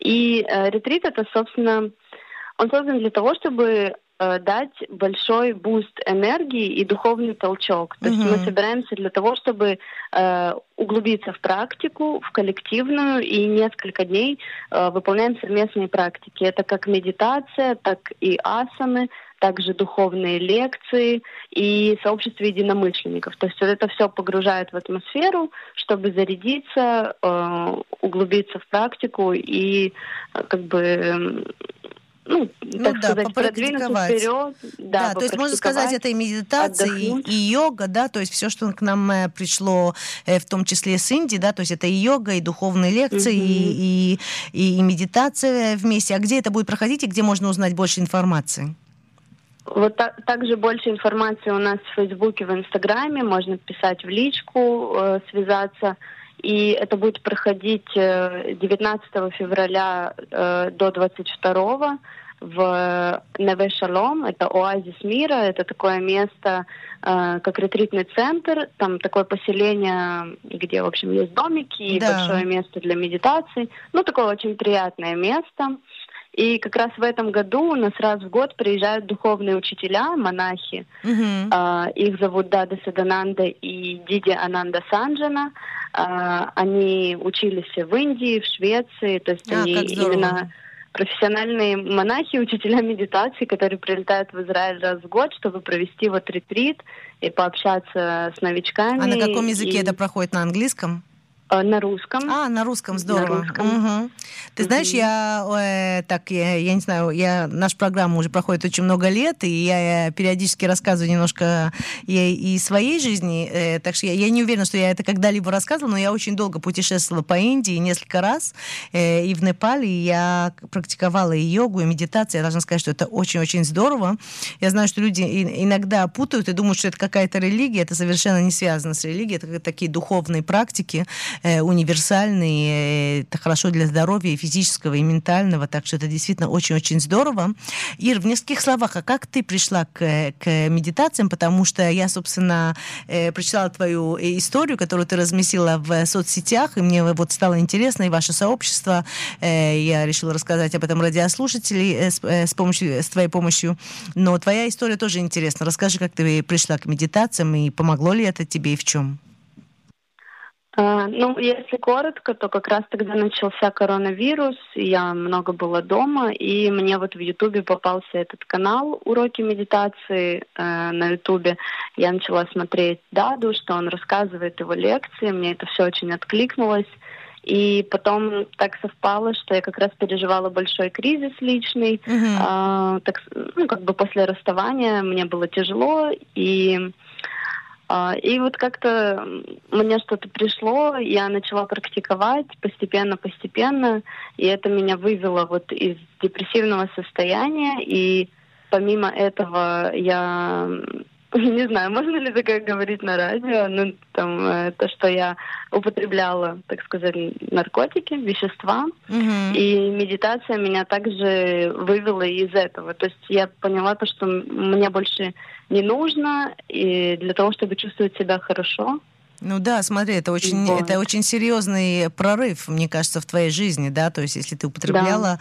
И ретрит это, собственно, он создан для того, чтобы дать большой буст энергии и духовный толчок. То есть мы собираемся для того, чтобы углубиться в практику, в коллективную, и несколько дней выполняем совместные практики. Это как медитация, так и асаны, также духовные лекции и сообщество единомышленников. То есть вот это все погружает в атмосферу, чтобы зарядиться, углубиться в практику и как бы так сказать, продвинуться вперед. Да, то есть можно сказать, это и медитация, и йога, да, то есть все, что к нам пришло, в том числе с Индии, да, то есть это и йога, и духовные лекции, и медитация вместе. А где это будет проходить и где можно узнать больше информации? Вот также больше информации у нас в Фейсбуке, в Инстаграме, можно писать в личку, связаться. И это будет проходить 19 февраля до 22 в Неве-Шалом. Это оазис мира, это такое место, как ретритный центр. Там такое поселение, где, в общем, есть домики и большое место для медитации. Такое очень приятное место. И как раз в этом году у нас раз в год приезжают духовные учителя, монахи. Их зовут Дада Садананда и Диди Ананда Санджана. Они учились в Индии, в Швеции. То есть они именно профессиональные монахи, учителя медитации, которые прилетают в Израиль раз в год, чтобы провести вот ретрит и пообщаться с новичками. А на каком языке это проходит? На английском? На русском. На русском, здорово. На русском. Ты знаешь, я не знаю, наша программа уже проходит очень много лет, и я периодически рассказываю немножко и своей жизни, так что я не уверена, что я это когда-либо рассказывала, но я очень долго путешествовала по Индии несколько раз, и в Непале я практиковала и йогу, и медитацию. Я должна сказать, что это очень-очень здорово. Я знаю, что люди иногда путают и думают, что это какая-то религия, это совершенно не связано с религией, это такие духовные практики, универсальные, это хорошо для здоровья и физического, и ментального, так что это действительно очень-очень здорово. Ир, в нескольких словах, а как ты пришла к медитациям, потому что я, собственно, прочитала твою историю, которую ты разместила в соцсетях, и мне вот стало интересно, и ваше сообщество, я решила рассказать об этом радиослушателей с твоей помощью, но твоя история тоже интересна. Расскажи, как ты пришла к медитациям, и помогло ли это тебе, и в чем? Если коротко, то как раз тогда начался коронавирус, я много была дома, и мне вот в Ютубе попался этот канал «Уроки медитации» на Ютубе. Я начала смотреть Даду, что он рассказывает, его лекции, мне это все очень откликнулось. И потом так совпало, что я как раз переживала большой кризис личный, после расставания мне было тяжело, и вот как-то мне что-то пришло, я начала практиковать постепенно, и это меня вывело вот из депрессивного состояния, и помимо этого я... Не знаю, можно ли такое говорить на радио, то, что я употребляла, так сказать, наркотики, вещества, и медитация меня также вывела из этого. То есть я поняла то, что мне больше не нужно, и для того, чтобы чувствовать себя хорошо. Смотри, это очень серьезный прорыв, мне кажется, в твоей жизни, да, то есть если ты употребляла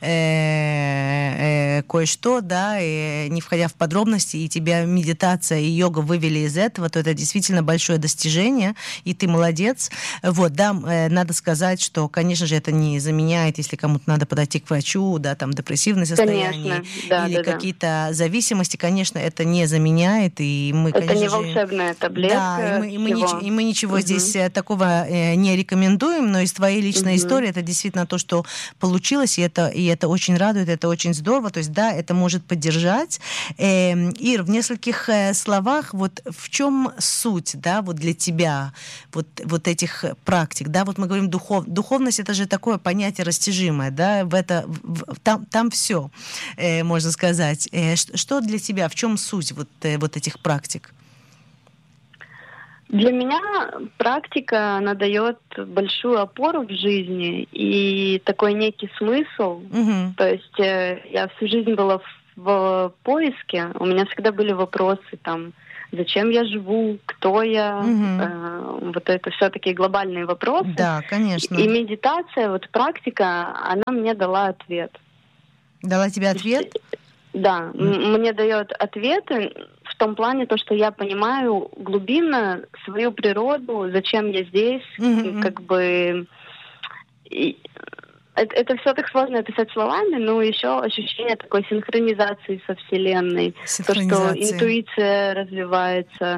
кое-что, да, и не входя в подробности, и тебя медитация и йога вывели из этого, то это действительно большое достижение, и ты молодец. Надо сказать, что, конечно же, это не заменяет, если кому-то надо подойти к врачу, да, там, депрессивное состояние, какие-то зависимости, конечно, это не заменяет, и мы, это конечно не волшебная таблетка. Да, и мы ничего здесь такого не рекомендуем, но из твоей личной истории это действительно то, что получилось, и это очень радует, это очень здорово. То есть, да, это может поддержать. Ир, в нескольких словах, вот в чем суть, да, вот для тебя вот этих практик, да, вот мы говорим духовность, это же такое понятие растяжимое, да, там все, можно сказать. Что для тебя, в чем суть вот этих практик? Для меня практика, она дает большую опору в жизни и такой некий смысл. То есть я всю жизнь была в поиске, у меня всегда были вопросы, зачем я живу, кто я. Вот это все такие глобальные вопросы. Да, конечно. И медитация, вот практика, она мне дала ответ. Дала тебе ответ? Да, мне дает ответы в том плане, то, что я понимаю глубинно свою природу, зачем я здесь, как бы... Это все так сложно описать словами, но еще ощущение такой синхронизации со Вселенной. То, что интуиция развивается,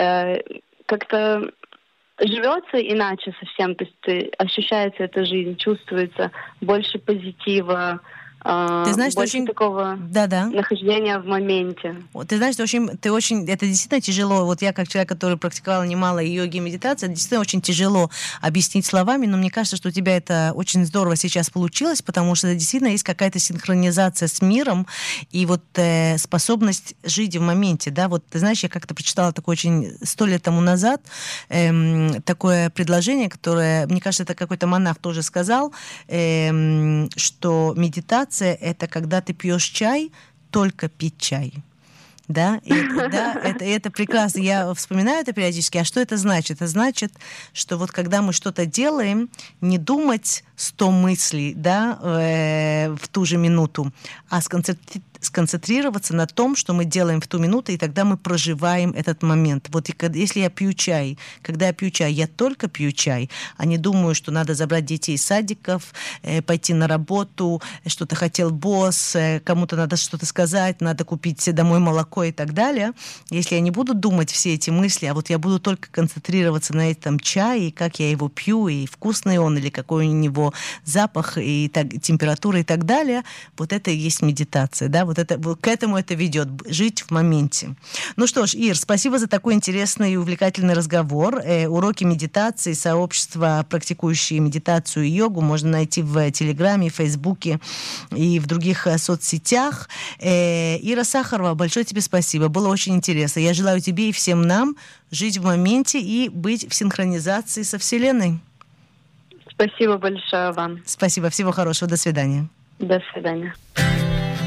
как-то живется иначе совсем, то есть ощущается эта жизнь, чувствуется больше позитива, ты знаешь, больше очень... такого нахождения в моменте. Ты знаешь, это действительно тяжело. Вот я, как человек, который практиковал немало йоги и медитации, это действительно очень тяжело объяснить словами, но мне кажется, что у тебя это очень здорово сейчас получилось, потому что действительно есть какая-то синхронизация с миром и вот способность жить в моменте, да. Вот ты знаешь, я как-то прочитала такое 100 лет тому назад такое предложение, которое, мне кажется, это какой-то монах тоже сказал, что медитация — это когда ты пьешь чай, только пить чай. Да, это прекрасно. Я вспоминаю это периодически. А что это значит? Это значит, что вот когда мы что-то делаем, не думать 100 мыслей, да, в ту же минуту, а сконцентрироваться на том, что мы делаем в ту минуту, и тогда мы проживаем этот момент. Вот если я пью чай, когда я пью чай, я только пью чай, а не думаю, что надо забрать детей из садиков, пойти на работу, что-то хотел босс, кому-то надо что-то сказать, надо купить домой молоко и так далее. Если я не буду думать все эти мысли, а вот я буду только концентрироваться на этом чае, и как я его пью, и вкусный он, или какой у него запах, и температура и так далее, вот это и есть медитация, да, вот к этому это ведет, жить в моменте. Ну что ж, Ир, спасибо за такой интересный и увлекательный разговор. Уроки медитации, сообщества, практикующие медитацию и йогу, можно найти в Телеграме, Фейсбуке и в других соцсетях. Ира Сахарова, большое тебе спасибо, было очень интересно. Я желаю тебе и всем нам жить в моменте и быть в синхронизации со Вселенной. Спасибо большое вам. Спасибо, всего хорошего, до свидания. До свидания.